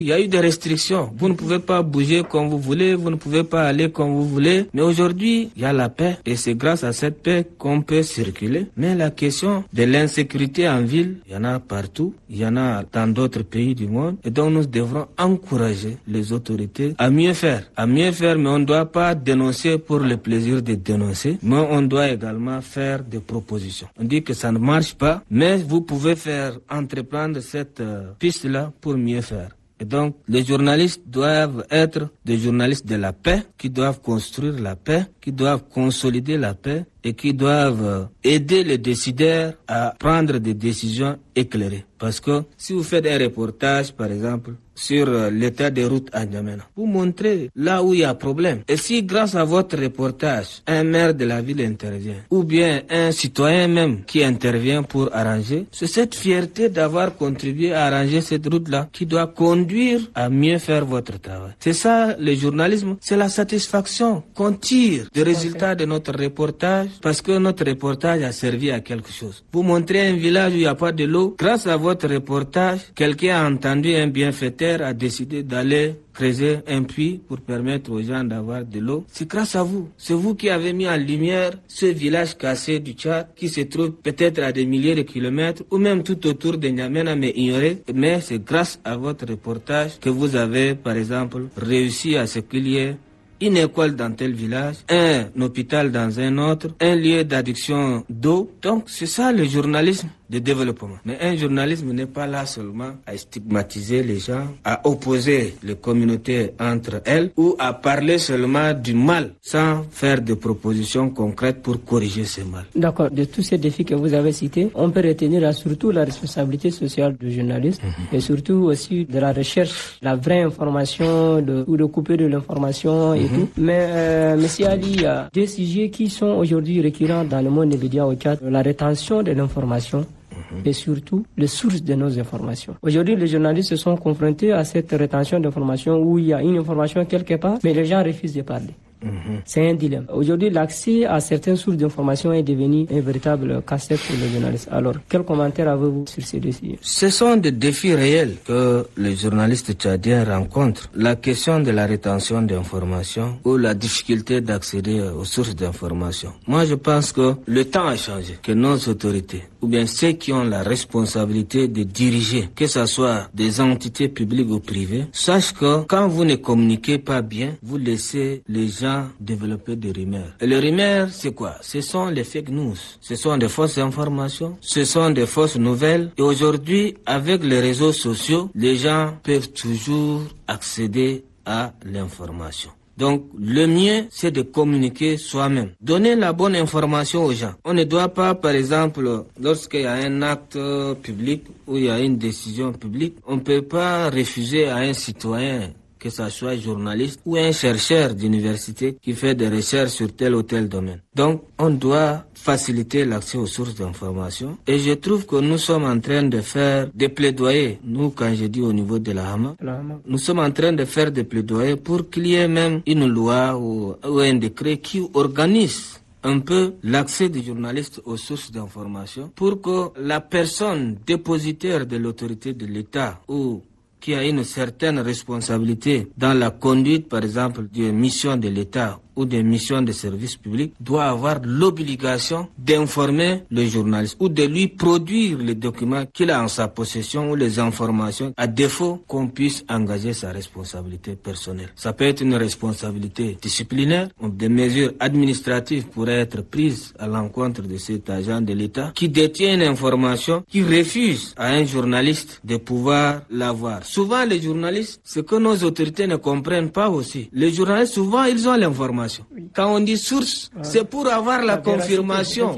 Il y a eu des restrictions. Vous ne pouvez pas bouger comme vous voulez, vous ne pouvez pas aller comme vous voulez. Mais aujourd'hui, il y a la paix et c'est grâce à cette paix qu'on peut circuler. Mais la question de l'insécurité en ville, il y en a partout, il y en a dans d'autres pays du monde. Et donc nous devrons encourager les autorités à mieux faire. À mieux faire, mais on ne doit pas dénoncer pour le plaisir de dénoncer, mais on doit également faire des propositions. On dit que ça ne marche pas, mais vous pouvez entreprendre cette piste-là pour mieux faire. Et donc, les journalistes doivent être des journalistes de la paix, qui doivent construire la paix, qui doivent consolider la paix et qui doivent aider les décideurs à prendre des décisions éclairées. Parce que si vous faites un reportage, par exemple, sur l'état des routes à N'Djamena, vous montrez là où il y a problème. Et si grâce à votre reportage, un maire de la ville intervient, ou bien un citoyen même qui intervient pour arranger, c'est cette fierté d'avoir contribué à arranger cette route-là qui doit conduire à mieux faire votre travail. C'est ça le journalisme, c'est la satisfaction qu'on tire des résultats de notre reportage, parce que notre reportage a servi à quelque chose. Vous montrez un village où il n'y a pas de l'eau, grâce à votre reportage, quelqu'un a entendu un bienfaiteur, a décidé d'aller creuser un puits pour permettre aux gens d'avoir de l'eau. C'est grâce à vous. C'est vous qui avez mis en lumière ce village cassé du Tchad qui se trouve peut-être à des milliers de kilomètres ou même tout autour de N'Djamena mais ignoré. Mais c'est grâce à votre reportage que vous avez, par exemple, réussi à ce qu'il y ait une école dans tel village, un hôpital dans un autre, un lieu d'adduction d'eau. Donc c'est ça le journalisme de développement. Mais un journalisme n'est pas là seulement à stigmatiser les gens, à opposer les communautés entre elles ou à parler seulement du mal sans faire de propositions concrètes pour corriger ce mal. D'accord. De tous ces défis que vous avez cités, on peut retenir surtout la responsabilité sociale du journaliste et surtout aussi de la recherche, la vraie information ou de couper de l'information et tout. Mais Monsieur Ali, il y a deux sujets qui sont aujourd'hui récurrents dans le monde des médias au Tchad. La rétention de l'information et surtout les sources de nos informations. Aujourd'hui, les journalistes se sont confrontés à cette rétention d'informations où il y a une information quelque part, mais les gens refusent de parler. C'est un dilemme. Aujourd'hui, l'accès à certaines sources d'informations est devenu un véritable casse-tête pour les journalistes. Alors, quel commentaire avez-vous sur ces défis? Ce sont des défis réels que les journalistes tchadiens rencontrent. La question de la rétention d'informations ou la difficulté d'accéder aux sources d'informations. Moi, je pense que le temps a changé, que nos autorités, ou bien ceux qui ont la responsabilité de diriger, que ce soit des entités publiques ou privées, sachent que quand vous ne communiquez pas bien, vous laissez les gens développer des rumeurs. Et les rumeurs, c'est quoi? Ce sont les fake news. Ce sont des fausses informations. Ce sont des fausses nouvelles. Et aujourd'hui, avec les réseaux sociaux, les gens peuvent toujours accéder à l'information. Donc, le mieux, c'est de communiquer soi-même. Donner la bonne information aux gens. On ne doit pas, par exemple, lorsqu'il y a un acte public ou il y a une décision publique, on ne peut pas refuser à un citoyen, que ce soit journaliste ou un chercheur d'université qui fait des recherches sur tel ou tel domaine. Donc, on doit faciliter l'accès aux sources d'information. Et je trouve que nous sommes en train de faire des plaidoyers. Nous, quand je dis au niveau de la Hama, nous sommes en train de faire des plaidoyers pour qu'il y ait même une loi ou un décret qui organise un peu l'accès des journalistes aux sources d'information pour que la personne dépositaire de l'autorité de l'État ou qui a une certaine responsabilité dans la conduite, par exemple, des missions de l'État ou des missions de service public, doit avoir l'obligation d'informer le journaliste ou de lui produire les documents qu'il a en sa possession ou les informations, à défaut qu'on puisse engager sa responsabilité personnelle. Ça peut être une responsabilité disciplinaire, ou des mesures administratives pourraient être prises à l'encontre de cet agent de l'État qui détient une information, qui refuse à un journaliste de pouvoir l'avoir. Souvent, les journalistes, ce que nos autorités ne comprennent pas aussi, les journalistes, souvent, ils ont l'information. Oui. Quand on dit source, c'est pour avoir la confirmation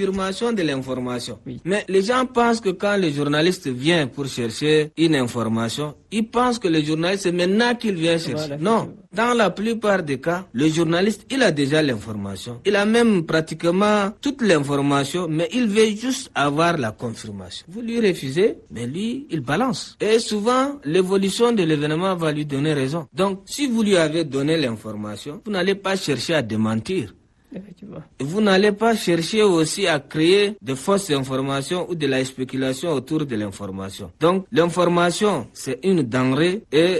de l'information. Oui. Mais les gens pensent que quand le journaliste vient pour chercher une information, ils pensent que le journaliste, c'est maintenant qu'il vient chercher. Voilà. Non. Dans la plupart des cas, le journaliste, il a déjà l'information. Il a même pratiquement toute l'information, mais il veut juste avoir la confirmation. Vous lui refusez, mais lui, il balance. Et souvent, l'évolution de l'événement va lui donner raison. Donc, si vous lui avez donné l'information, vous n'allez pas chercher à démentir. Vous n'allez pas chercher aussi à créer de fausses informations ou de la spéculation autour de l'information. Donc, l'information, c'est une denrée et